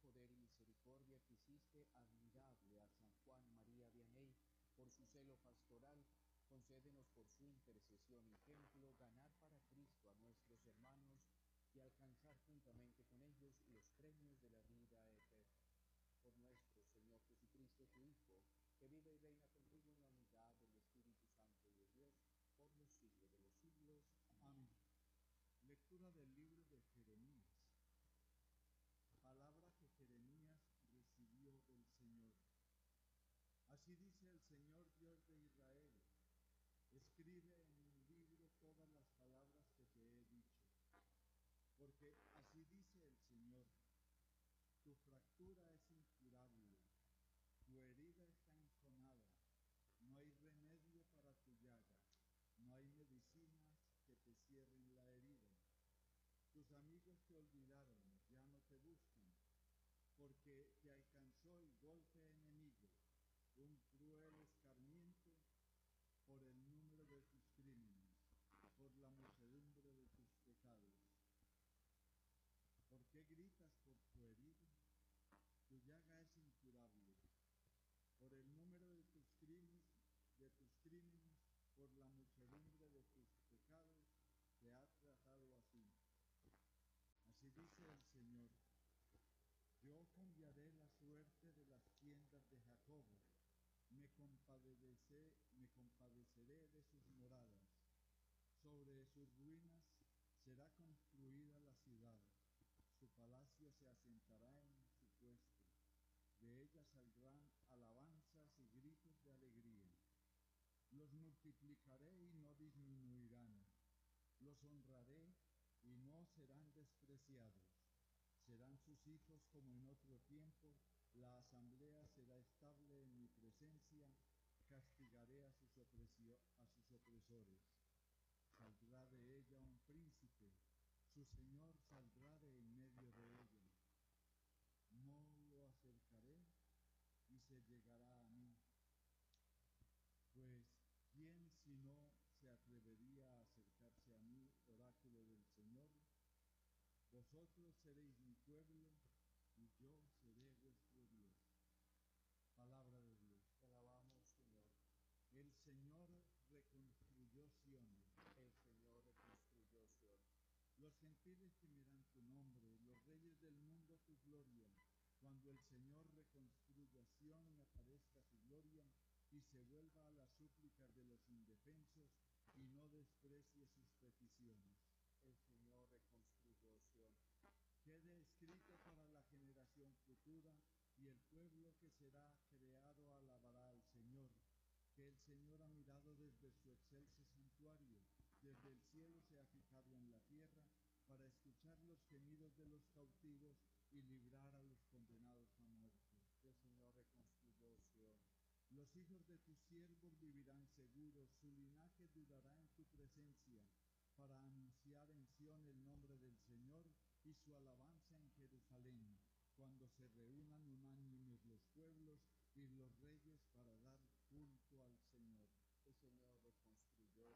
poder y misericordia que hiciste admirable a San Juan María Vianney por su celo pastoral, concédenos por su intercesión y ejemplo ganar para Cristo a nuestros hermanos y alcanzar juntamente con ellos los premios de la vida eterna. Por nuestro Señor Jesucristo, tu Hijo, que vive y reina contigo en la unidad del Espíritu Santo y de Dios, por los siglos de los siglos. Amén. Lectura del libro de Jeremías. Palabra que Jeremías recibió del Señor. Así dice el Señor Dios de Israel: escribe en un libro todas las palabras que te he dicho. Porque así dice el Señor: tu fractura es incurable, tu herida está enconada, no hay remedio para tu llaga, no hay medicinas que te cierren la herida. Tus amigos te olvidaron, ya no te buscan, porque te alcanzó el golpe enemigo, un cruel escarmiento por el número de tus crímenes, por la muchedumbre de tus pecados. ¿Por qué gritas por tu herida? Tu llaga es incurable. Por el número de tus crímenes, por la muchedumbre de tus pecados, te ha tratado así. Así dice el Señor: yo cambiaré la suerte de las tiendas de Jacob, me compadeceré de sus moradas. Sobre sus ruinas será construida la ciudad, su palacio se asentará en su puesto, de ella saldrán alabanzas y gritos de alegría. Los multiplicaré y no disminuirán, los honraré y no serán despreciados. Serán sus hijos como en otro tiempo, la asamblea será estable en mi presencia, castigaré a sus opresores. Saldrá de ella un príncipe, su Señor saldrá de en medio de ella. No lo acercaré y se llegará a mí, pues ¿quién si no se atrevería a acercarse a mí, oráculo del Señor? Vosotros seréis mi pueblo y yo seré vuestro Dios. Palabra de Dios. Te alabamos, Señor. El Señor reconstruyó Sión. El Señor reconstruyó Sión. Los gentiles temerán tu nombre, los reyes del mundo tu gloria. Cuando el Señor reconstruya Sión y aparezca su gloria, y se vuelva a las súplicas de los indefensos, y no desprecie sus peticiones. El Señor reconstruyó Sión. Quede escrito para la generación futura, y el pueblo que será creado alabará al Señor, que el Señor ha mirado desde su excelso santuario, desde el cielo se ha fijado en la tierra, para escuchar los gemidos de los cautivos y librar a los condenados a muerte. El Señor reconstruyó Sión. Los hijos de tus siervos vivirán seguros, su linaje durará en tu presencia, para anunciar en Sión el nombre del Señor y su alabanza en Jerusalén, cuando se reúnan unánimes los pueblos y los reyes para dar culto al Señor.